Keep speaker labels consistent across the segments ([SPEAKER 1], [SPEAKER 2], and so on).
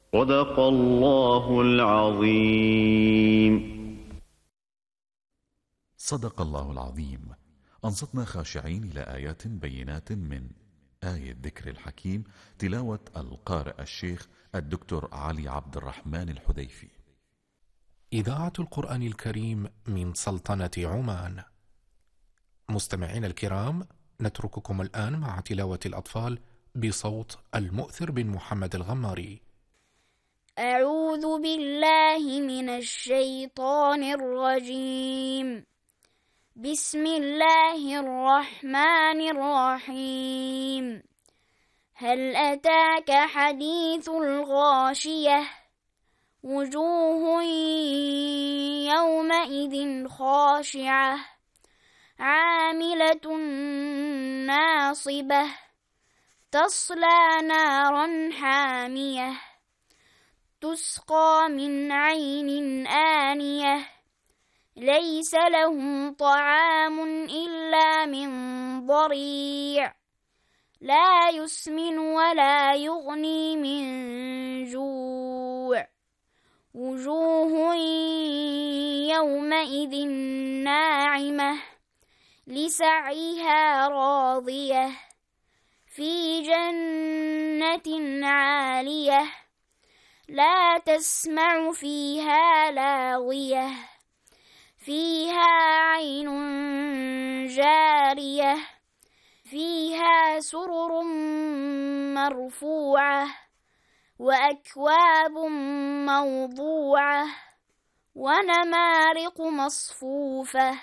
[SPEAKER 1] صدق الله العظيم.
[SPEAKER 2] صدق الله العظيم. أنصتنا خاشعين إلى آيات بينات من آية ذكر الحكيم، تلاوة القارئ الشيخ الدكتور علي عبد الرحمن الحذيفي.
[SPEAKER 3] إذاعة القرآن الكريم من سلطنة عمان. مستمعين الكرام، نترككم الآن مع تلاوة الأطفال بصوت المؤثر بن محمد الغماري.
[SPEAKER 4] أعوذ بالله من الشيطان الرجيم. بسم الله الرحمن الرحيم. هل أتاك حديث الغاشية؟ وجوه يومئذ خاشعة عاملة ناصبة تصلى نارا حامية تسقى من عين آنية ليس لهم طعام إلا من ضريع لا يسمن ولا يغني من جوع. وجوه يومئذ ناعمة لسعيها راضية في جنة عالية لا تسمع فيها لاغية فيها عين جارية فيها سرر مرفوعة وأكواب موضوعة ونمارق مصفوفة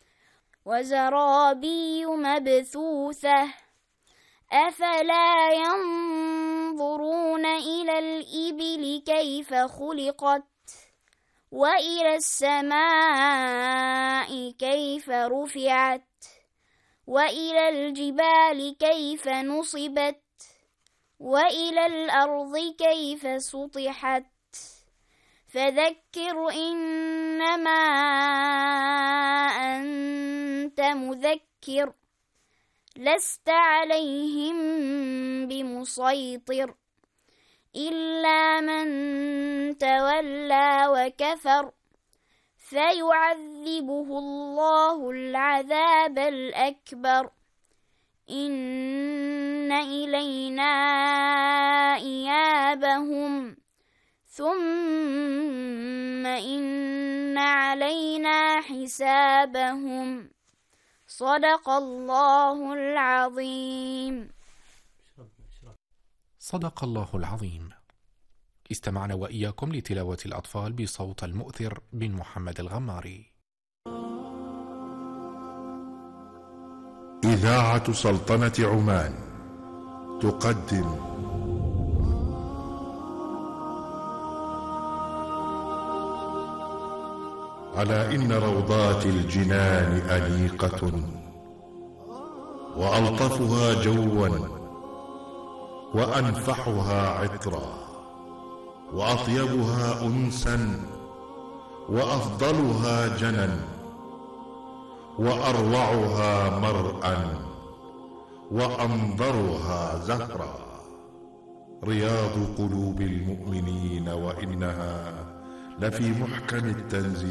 [SPEAKER 4] وزرابي مبثوثة. أفلا ينظرون إلى الإبل كيف خلقت وإلى السماء كيف رفعت وإلى الجبال كيف نصبت وإلى الأرض كيف سطحت. فذكر إنما أنت مذكر لست عليهم بمسيطر إلا من تولى وكفر فيعذبه الله العذاب الأكبر. إن إلينا إيابهم ثم إن علينا حسابهم. صدق الله العظيم.
[SPEAKER 3] صدق الله العظيم. استمعنا وإياكم لتلاوة الأطفال بصوت المؤثر بن محمد الغماري.
[SPEAKER 5] إذاعة سلطنة عمان تقدم على إن روضات الجنان أنيقة وألطفها جوا وأنفحها عطرا وأطيبها أنسا وأفضلها جنا وأروعها مرءا وأنظرها زهرا رياض قلوب المؤمنين وإنها لفي محكم التنزيل